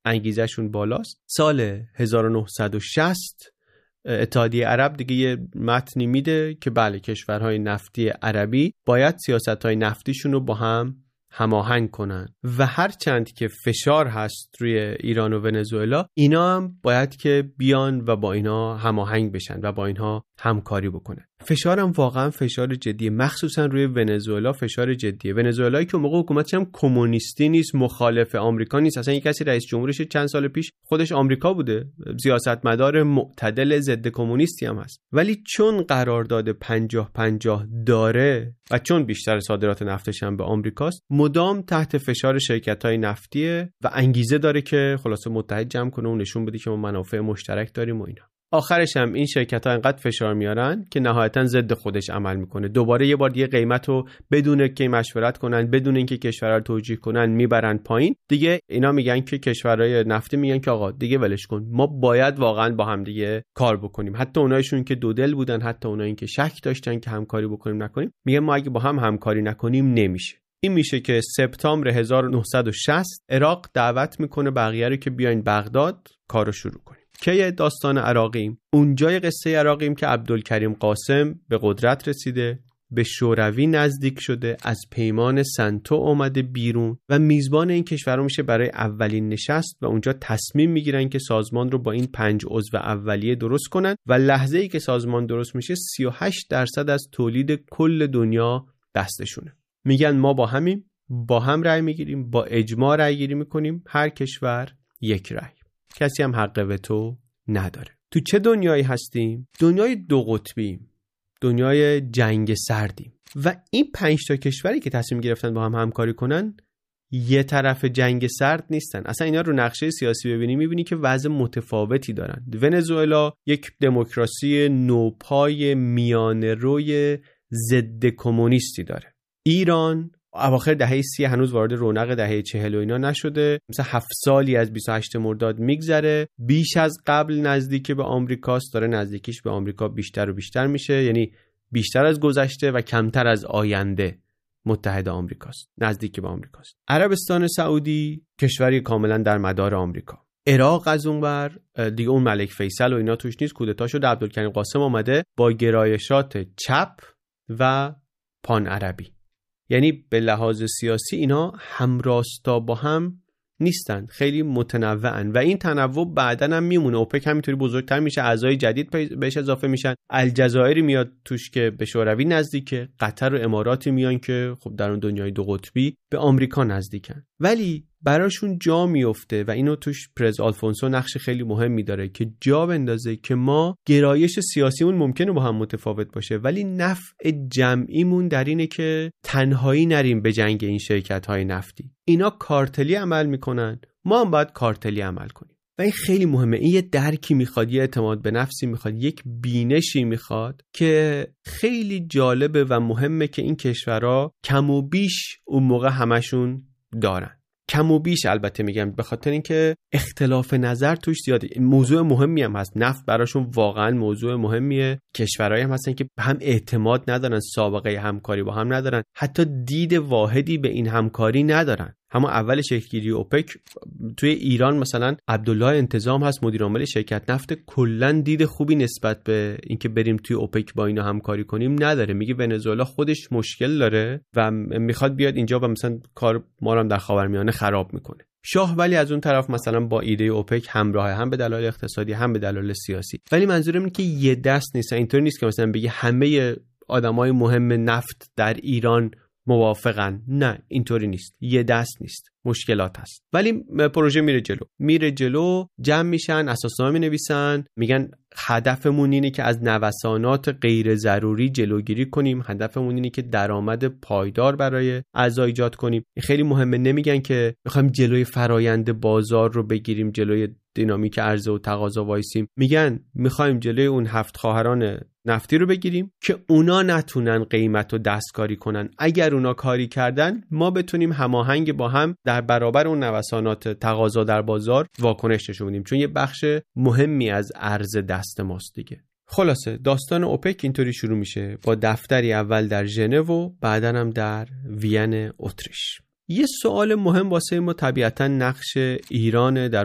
انگیزشون بالاست. سال 1960 اتحادیه عرب دیگه یه متنی میده که بله کشورهای نفتی عربی باید سیاستهای نفتیشون رو با هم هماهنگ کنن و هر چند که فشار هست روی ایران و ونزوئلا، اینا هم باید که بیان و با اینا هماهنگ بشن و با اینها همکاری بکنن. فشارم واقعا فشار جدیه، مخصوصا روی ونزوئلا فشار جدیه. ونزوئلایی که موقع حکومتش هم کمونیستی نیست، مخالف آمریکا نیست، اصلا یک کسی رئیس جمهورش چند سال پیش خودش آمریکا بوده، سیاستمدار معتدل ضد کمونیستی هم هست، ولی چون قرارداد 50-50 داره و چون بیشتر صادرات نفتش هم به آمریکاست، مدام تحت فشار شرکت‌های نفتیه و انگیزه داره که خلاصه متحد جمع کنه و نشون بده که ما منافع مشترک داریم و اینا. آخرش هم این شرکت‌ها انقدر فشار میارن که نهایتاً ضد خودش عمل میکنه. دوباره یه بار دیگه قیمتو بدون که مشورت کنن، بدون اینکه کشورها رو توجیه کنن میبرن پایین. دیگه اینا میگن که کشورهای نفتی میگن که آقا دیگه ولش کن، ما باید واقعاً با هم دیگه کار بکنیم. حتی اونایشون که دو دل بودن، حتی اونایی که شک داشتن که همکاری بکنیم نکنیم، میگن ما اگه با هم همکاری نکنیم نمیشه. این میشه که سپتامبر 1960 عراق دعوت میکنه بقیه رو که بیاین بغداد کارو شروع کنیم. که داستان عراقیم، اونجای قصه عراقیم که عبدالکریم قاسم به قدرت رسیده، به شوروی نزدیک شده، از پیمان سنتو اومده بیرون و میزبان این کشور میشه برای اولین نشست و اونجا تصمیم میگیرن که سازمان رو با این 5 عضو اولیه درست کنن و لحظه‌ای که سازمان درست میشه 38% از تولید کل دنیا دستشونه. میگن ما با همیم، با هم رأی میگیریم، با اجماع رأی گیری میکنیم، هر کشور یک رأی، کسی هم حق وتو نداره. تو چه دنیایی هستیم؟ دنیای دو قطبیم، دنیای جنگ سردیم و این 5 تا کشوری که تصمیم گرفتن با هم همکاری کنن یه طرف جنگ سرد نیستن. اصلا اینا رو نقشه سیاسی ببینی میبینی که وضع متفاوتی دارن. ونزوئلا یک دموکراسی نوپای میانه روی ضد کمونیستی داره. ایران اواخر دهه 30 هنوز وارد رونق دهه 40 و اینا نشده، مثلا 7 سالی از 28 مرداد میگذره، بیش از قبل نزدیک به آمریکاست، داره نزدیکیش به آمریکا بیشتر و بیشتر میشه، یعنی بیشتر از گذشته و کمتر از آینده متحد آمریکاست، نزدیک به آمریکاست. عربستان سعودی کشوری کاملا در مدار آمریکا. عراق از اونور دیگه اون ملک فیصل و اینا توش نیست، کودتا شده، عبدالکریم قاسم اومده با گرایشات چپ و پان عربی، یعنی به لحاظ سیاسی اینا همراستا با هم نیستن، خیلی متنوعن و این تنوع بعدن هم میمونه. اوپک همینطوری بزرگتر میشه، اعضای جدید بهش اضافه میشن، الجزایر میاد توش که به شوروی نزدیکه، قطر و اماراتی میان که خب در اون دنیای دو قطبی به آمریکا نزدیکن، ولی براشون جا میفته و اینو توش پرز آلفونسو نقش خیلی مهمی داره که جا بندازه که ما گرایش سیاسیمون ممکنه با هم متفاوت باشه ولی نفع جمعیمون در اینه که تنهایی نریم به جنگ این شرکت‌های نفتی. اینا کارتلی عمل میکنن، ما هم باید کارتلی عمل کنیم و این خیلی مهمه. این یه درکی میخواد، یه اعتماد به نفسی میخواد، یک بینشی میخواد که خیلی جالبه و مهمه که این کشورها کم و بیش اون موقع همشون دارن. کم و بیش البته میگم به خاطر اینکه اختلاف نظر توش زیاده. موضوع مهمی هم هست، نفت براشون واقعا موضوع مهمیه. کشورهایی هم هستن که به هم اعتماد ندارن، سابقه همکاری با هم ندارن، حتی دید واحدی به این همکاری ندارن. همون اول شکلگیری اوپک توی ایران مثلا عبدالله انتظام هست مدیر عامل شرکت نفت، کلا دید خوبی نسبت به اینکه بریم توی اوپک با اینا همکاری کنیم نداره. میگه ونزوئلا خودش مشکل داره و میخواد بیاد اینجا و مثلا کار ما رو هم در خاورمیانه خراب میکنه. شاه ولی از اون طرف مثلا با ایده اوپک همراه، هم به دلایل اقتصادی هم به دلایل سیاسی. ولی منظورم اینه که یه دست نیست، اینطور نیست که مثلا بگه همه آدمای مهم نفت در ایران موافقن، نه اینطوری نیست، یه دست نیست، مشکلات هست. ولی پروژه میره جلو، جمع میشن، اساسنامه مینویسن، میگن هدفمون اینه که از نوسانات غیر ضروری جلوگیری کنیم، هدفمون اینه که درآمد پایدار برای اعضا ایجاد کنیم. خیلی مهمه، نمیگن که میخوایم جلوی فرایند بازار رو بگیریم، جلوی دینامیک عرضه و تقاضا وایسیم، میگن میخوایم جلوی اون 7 خواهران نفتی رو بگیریم که اونا نتونن قیمت رو دستکاری کنن. اگر اونا کاری کردن ما بتونیم هماهنگ با هم در برابر اون نوسانات تقاضا در بازار واکنش نشون بدیم، چون یه بخش مهمی از عرضه دست ماست دیگه. خلاصه داستان اوپک اینطوری شروع میشه با دفتری اول در ژنو و بعدن هم در وین اتریش. یه سوال مهم واسه ما طبیعتاً نقش ایران در